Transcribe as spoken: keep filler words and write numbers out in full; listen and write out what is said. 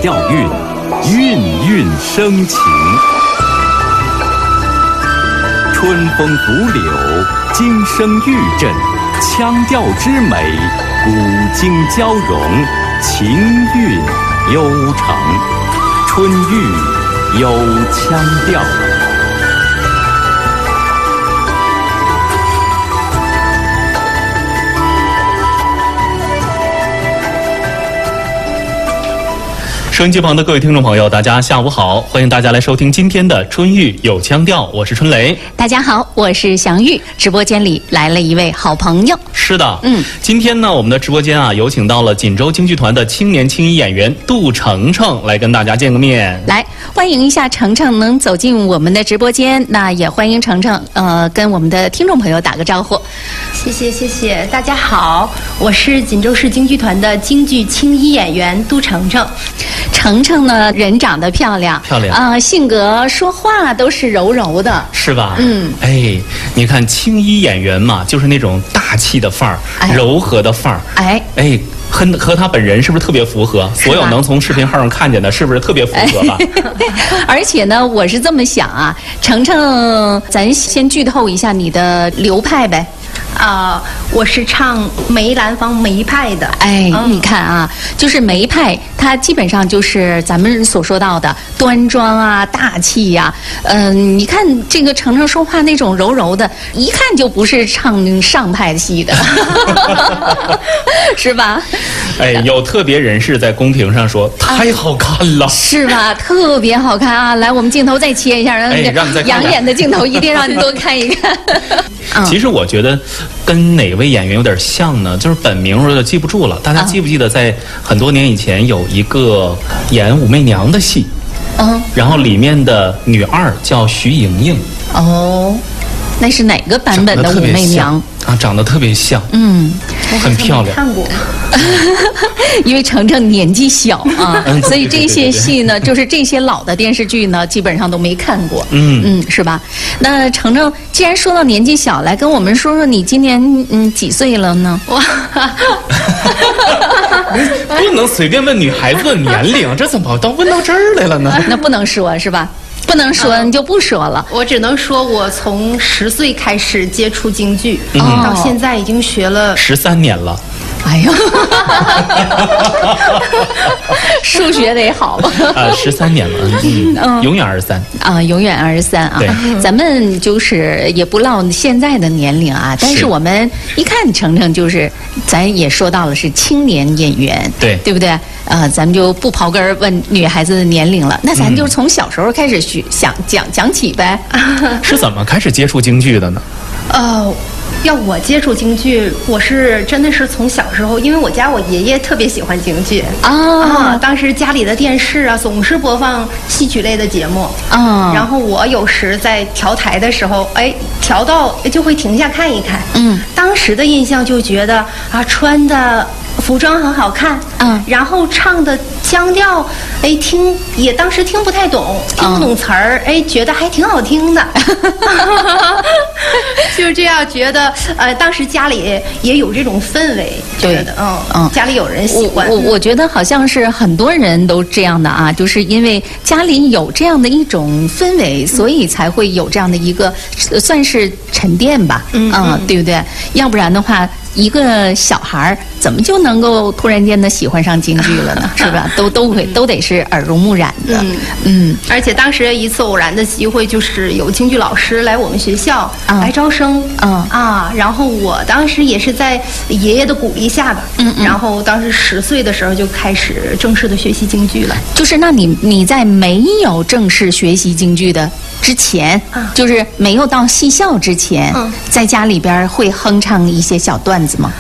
调韵，韵韵生情。春风拂柳，金声玉振，腔调之美，古今交融，情韵悠长。春韵有腔调。 收音机旁的各位听众朋友，大家下午好，欢迎大家来收听今天的春韵有腔调，我是春雷。 大家好，我是祥玉。直播间里来了一位好朋友。 是的， 嗯， 今天呢，我们的直播间啊，有请到了锦州京剧团的青年青衣演员杜程程来跟大家见个面。 来，欢迎一下程程能走进我们的直播间，那也欢迎程程呃跟我们的听众朋友打个招呼。 谢谢谢谢，大家好，我是锦州市京剧团的京剧青衣演员杜程程。 程程呢，人长得漂亮， 漂亮啊、呃，性格说话都是柔柔的， 是吧？ 嗯， 哎，你看青衣演员嘛，就是那种大气的范儿， 哎、 柔和的范儿， 哎哎，和和他本人是不是特别符合？所有能从视频号上看见的，是不是特别符合吧？ 哎、而且呢，我是这么想啊，程程，咱先剧透一下你的流派呗。 啊、呃，我是唱梅兰芳梅派的。 哎，嗯、你看啊，就是梅派，它基本上就是咱们所说到的端庄啊、大气呀、啊。嗯、呃，你看这个程程说话那种柔柔的，一看就不是唱上派系的，是吧？ 哎，有特别人士在公屏上说、啊、太好看了， 是吧？特别好看啊！来，我们镜头再切一下，让那个养眼的镜头一定让你多看一看。 其实我觉得跟哪位演员有点像呢？就是本名我有点记不住了。大家记不记得在很多年以前有一个演武媚娘的戏？嗯，然后里面的女二叫徐莹莹。 哦，那是哪个版本的武媚娘？ 啊，长得特别像， 嗯， 很漂亮。 看过， 因为程程年纪小啊， 嗯、 所以这些戏呢，就是这些老的电视剧呢，基本上都没看过。 嗯嗯，是吧？那程程，既然说到年纪小，来跟我们说说你今年嗯几岁了呢？哇， 不能随便问女孩子的年龄，这怎么到问到这儿来了呢？ 那不能说是吧？不能说，你就不说了。 我只能说，我从十岁开始接触京剧， 嗯、 到现在已经学了十三年了。 哎呦，数学得好吧？ 啊，十三年了，嗯，嗯永远二十三啊，永远二十三啊。咱们就是也不唠现在的年龄啊，但是我们一看程程就是，咱也说到了是青年演员， 对对不对？啊，咱们就不刨根儿问女孩子的年龄了，那咱就从小时候开始学想讲讲起呗。 是怎么开始接触京剧的呢？ 呃。要我接触京剧，我是真的是从小时候，因为我家我爷爷特别喜欢京剧啊，啊当时家里的电视啊总是播放戏曲类的节目啊，然后我有时在调台的时候，哎，调到就会停下看一看，嗯，当时的印象就觉得啊，穿的服装很好看，嗯，然后唱的腔调，哎，听也当时听不太懂，听不懂词儿，哎，觉得还挺好听的，就是这样觉得。呃，当时家里也有这种氛围，觉得嗯嗯，家里有人喜欢。 我我我觉得好像是很多人都这样的啊，就是因为家里有这样的一种氛围，所以才会有这样的一个算是沉淀吧，嗯嗯，对不对？要不然的话。一个小孩儿怎么就能够突然间的喜欢上京剧了呢？是吧？都都会都得是耳濡目染的。嗯嗯。而且当时一次偶然的机会，就是有京剧老师来我们学校、嗯、来招生。嗯啊，然后我当时也是在爷爷的鼓励下吧。嗯嗯。然后当时十岁的时候就开始正式的学习京剧了。 就是那你你在没有正式学习京剧的之前，啊、就是没有到戏校之前，嗯、在家里边会哼唱一些小段子吗？